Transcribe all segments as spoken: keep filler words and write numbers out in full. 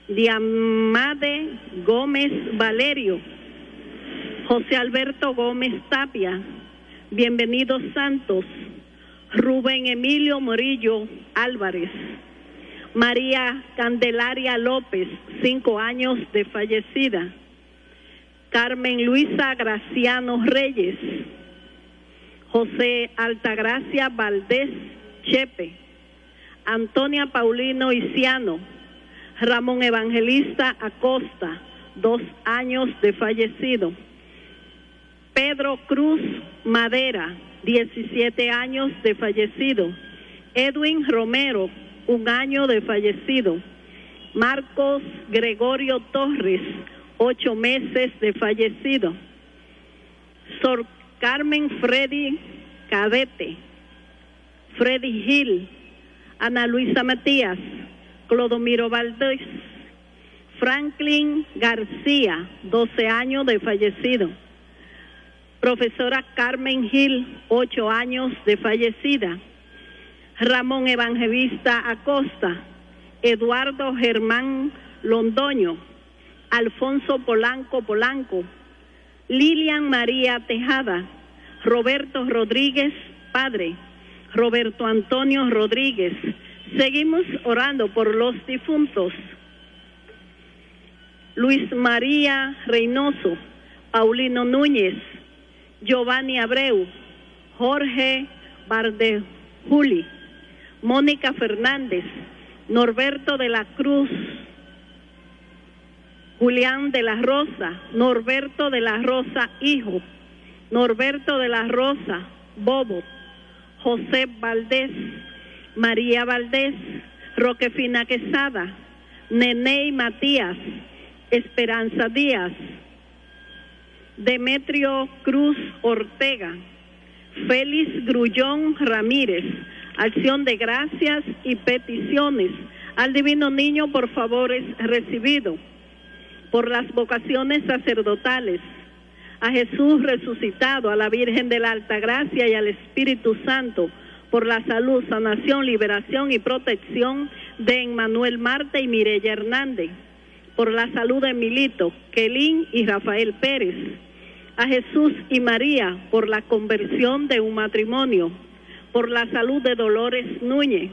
Diamade Gómez Valerio, José Alberto Gómez Tapia, Bienvenido Santos, Rubén Emilio Morillo Álvarez, María Candelaria López, cinco años de fallecida, Carmen Luisa Graciano Reyes, José Altagracia Valdés Chepe, Antonia Paulino Iciano, Ramón Evangelista Acosta, dos años de fallecido, Pedro Cruz Madera, diecisiete años de fallecido, Edwin Romero, un año de fallecido, Marcos Gregorio Torres, ocho meses de fallecido, Sor Carmen Freddy Cadete, Freddy Gil, Ana Luisa Matías, Clodomiro Valdés, Franklin García, doce años de fallecido, profesora Carmen Gil, ocho años de fallecida, Ramón Evangelista Acosta, Eduardo Germán Londoño, Alfonso Polanco Polanco, Lilian María Tejada, Roberto Rodríguez Padre, Roberto Antonio Rodríguez. Seguimos orando por los difuntos. Luis María Reynoso, Paulino Núñez, Giovanni Abreu, Jorge Bardejuli, Mónica Fernández, Norberto de la Cruz, Julián de la Rosa, Norberto de la Rosa hijo, Norberto de la Rosa Bobo, José Valdés, María Valdés, Roquefina Quesada, Neney Matías, Esperanza Díaz, Demetrio Cruz Ortega, Félix Grullón Ramírez. Acción de gracias y peticiones al Divino Niño por favores recibidos, por las vocaciones sacerdotales, a Jesús resucitado, a la Virgen de la Altagracia y al Espíritu Santo, por la salud, sanación, liberación y protección de Emmanuel Marte y Mireya Hernández, por la salud de Milito, Kelín y Rafael Pérez, a Jesús y María, por la conversión de un matrimonio, por la salud de Dolores Núñez,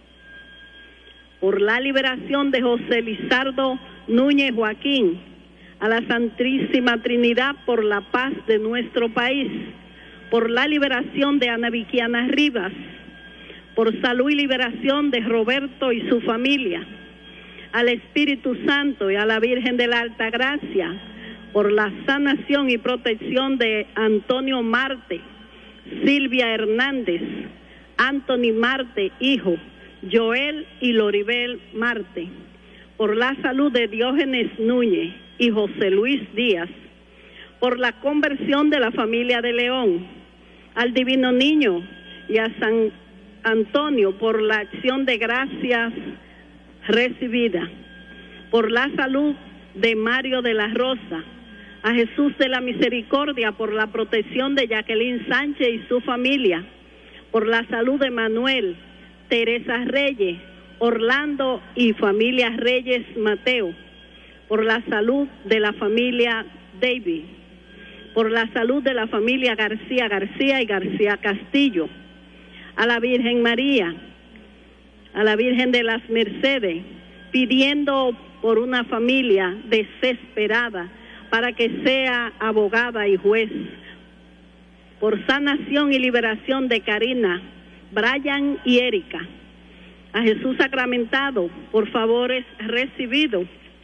por la liberación de José Lizardo Núñez Joaquín, a la Santísima Trinidad por la paz de nuestro país, por la liberación de Ana Viquiana Rivas, por salud y liberación de Roberto y su familia, al Espíritu Santo y a la Virgen de la Altagracia, por la sanación y protección de Antonio Marte, Silvia Hernández, Anthony Marte, hijo, Joel y Loribel Marte, por la salud de Diógenes Núñez y José Luis Díaz, por la conversión de la familia de León, al Divino Niño y a San Antonio por la acción de gracias recibida, por la salud de Mario de la Rosa, a Jesús de la Misericordia por la protección de Jacqueline Sánchez y su familia, por la salud de Manuel, Teresa Reyes, Orlando y familia Reyes Mateo, por la salud de la familia David, por la salud de la familia García García y García Castillo, a la Virgen María, a la Virgen de las Mercedes, pidiendo por una familia desesperada para que sea abogada y juez, por sanación y liberación de Karina, Brian y Erika, a Jesús sacramentado por favores recibidos,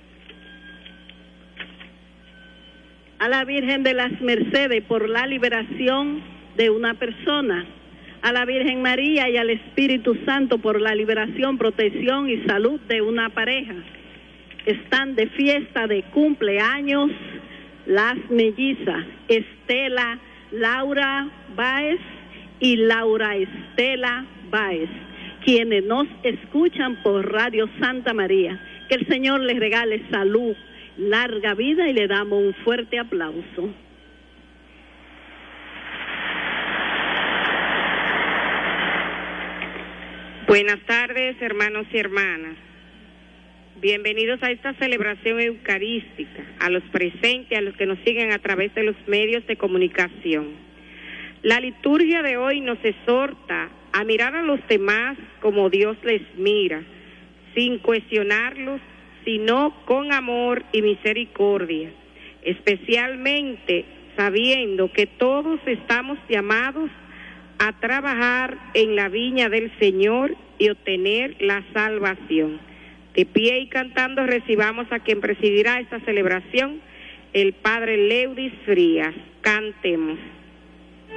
a la Virgen de las Mercedes por la liberación de una persona, a la Virgen María y al Espíritu Santo por la liberación, protección y salud de una pareja. Están de fiesta de cumpleaños las mellizas Estela Laura Báez y Laura Estela Báez, quienes nos escuchan por Radio Santa María. Que el Señor les regale salud, larga vida y le damos un fuerte aplauso. Buenas tardes, hermanos y hermanas. Bienvenidos a esta celebración eucarística, a los presentes, a los que nos siguen a través de los medios de comunicación. La liturgia de hoy nos exhorta a mirar a los demás como Dios les mira, sin cuestionarlos, sino con amor y misericordia, especialmente sabiendo que todos estamos llamados a trabajar en la viña del Señor y obtener la salvación. De pie y cantando recibamos a quien presidirá esta celebración, el Padre Leudis Frías. Cantemos.